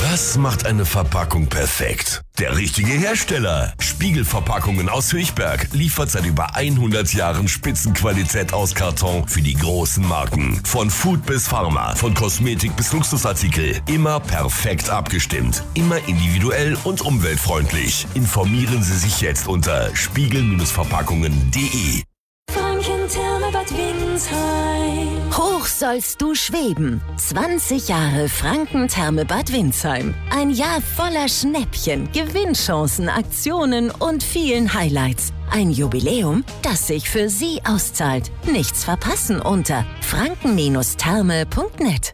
Was macht eine Verpackung perfekt? Der richtige Hersteller. Spiegelverpackungen aus Höchberg liefert seit über 100 Jahren Spitzenqualität aus Karton für die großen Marken. Von Food bis Pharma, von Kosmetik bis Luxusartikel. Immer perfekt abgestimmt. Immer individuell und umweltfreundlich. Informieren Sie sich jetzt unter spiegel-verpackungen.de. Franken-Therme Bad Windsheim. Hoch sollst du schweben. 20 Jahre Franken-Therme Bad Windsheim. Ein Jahr voller Schnäppchen, Gewinnchancen, Aktionen und vielen Highlights. Ein Jubiläum, das sich für Sie auszahlt. Nichts verpassen unter franken-therme.net.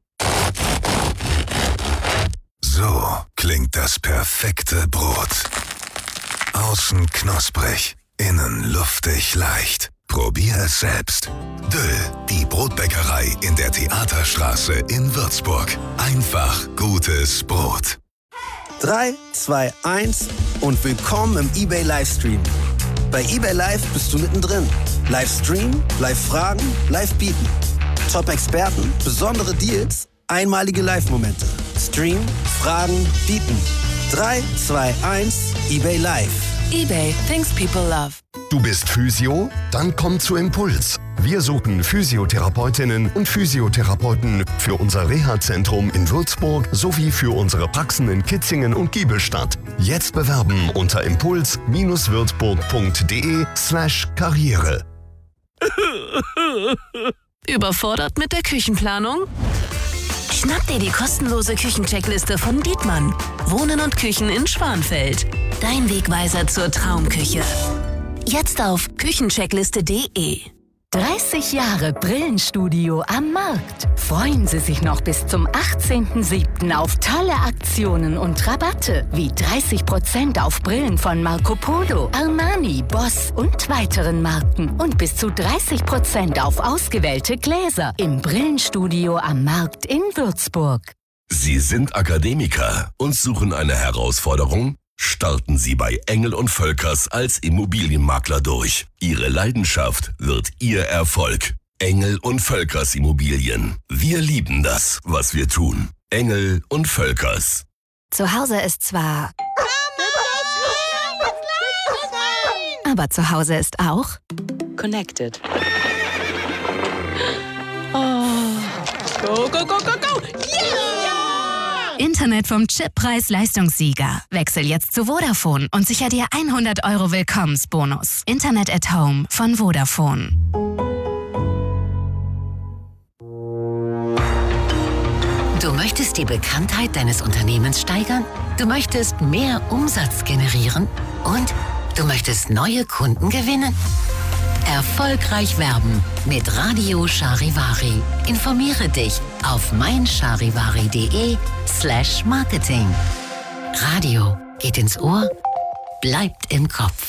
So klingt das perfekte Brot. Außen knusprig, innen luftig leicht. Probier es selbst. Döll, die Brotbäckerei in der Theaterstraße in Würzburg. Einfach gutes Brot. 3, 2, 1 und willkommen im eBay Livestream. Bei eBay Live bist du mittendrin. Livestream, Live-Fragen, Live-Bieten. Top-Experten, besondere Deals, einmalige Live-Momente. Stream, Fragen, Bieten. 3, 2, 1, eBay Live. eBay, things people love. Du bist Physio? Dann komm zu Impuls. Wir suchen Physiotherapeutinnen und Physiotherapeuten für unser Reha-Zentrum in Würzburg sowie für unsere Praxen in Kitzingen und Giebelstadt. Jetzt bewerben unter impuls-würzburg.de/Karriere. Überfordert mit der Küchenplanung? Schnapp dir die kostenlose Küchencheckliste von Dietmann. Wohnen und Küchen in Schwanfeld. Dein Wegweiser zur Traumküche. Jetzt auf küchencheckliste.de. 30 Jahre Brillenstudio am Markt. Freuen Sie sich noch bis zum 18.07. auf tolle Aktionen und Rabatte, wie 30% auf Brillen von Marco Polo, Armani, Boss und weiteren Marken und bis zu 30% auf ausgewählte Gläser im Brillenstudio am Markt in Würzburg. Sie sind Akademiker und suchen eine Herausforderung? Starten Sie bei Engel & Völkers als Immobilienmakler durch. Ihre Leidenschaft wird Ihr Erfolg. Engel & Völkers Immobilien. Wir lieben das, was wir tun. Engel & Völkers. Zu Hause ist zwar... Aber zu Hause ist auch... Connected. Oh. Go, go, go, go, go! Yeah! Internet vom Chippreis-Leistungssieger. Wechsel jetzt zu Vodafone und sicher dir 100 € Willkommensbonus. Internet at Home von Vodafone. Du möchtest die Bekanntheit deines Unternehmens steigern? Du möchtest mehr Umsatz generieren? Und du möchtest neue Kunden gewinnen? Erfolgreich werben mit Radio Charivari. Informiere dich auf meincharivari.de/Marketing. Radio geht ins Ohr, bleibt im Kopf.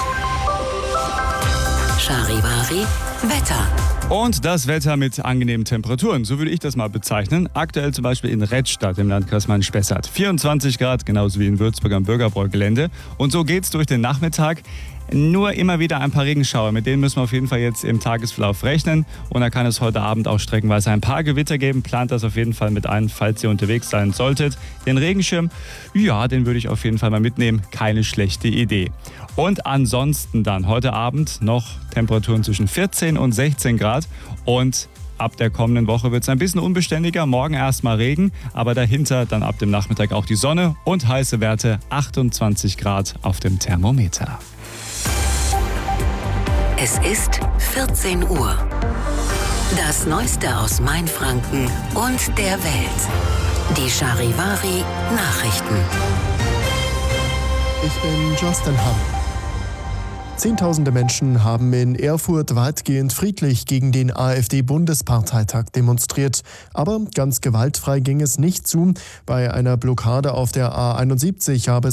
Charivari Wetter. Und das Wetter mit angenehmen Temperaturen, so würde ich das mal bezeichnen. Aktuell zum Beispiel in Redstadt im Landkreis Main-Spessart. 24 Grad, genauso wie in Würzburg am Bürgerbräu-Gelände. Und so geht's durch den Nachmittag. Nur immer wieder ein paar Regenschauer, mit denen müssen wir auf jeden Fall jetzt im Tagesverlauf rechnen. Und da kann es heute Abend auch streckenweise ein paar Gewitter geben. Plant das auf jeden Fall mit ein, falls ihr unterwegs sein solltet. Den Regenschirm, ja, den würde ich auf jeden Fall mal mitnehmen. Keine schlechte Idee. Und ansonsten dann heute Abend noch Temperaturen zwischen 14 und 16 Grad. Und ab der kommenden Woche wird es ein bisschen unbeständiger. Morgen erstmal Regen, aber dahinter dann ab dem Nachmittag auch die Sonne und heiße Werte 28 Grad auf dem Thermometer. Es ist 14 Uhr. Das Neueste aus Mainfranken und der Welt. Die Charivari Nachrichten. Ich bin Justin Hahn. Zehntausende Menschen haben in Erfurt weitgehend friedlich gegen den AfD-Bundesparteitag demonstriert. Aber ganz gewaltfrei ging es nicht zu. Bei einer Blockade auf der A71 habe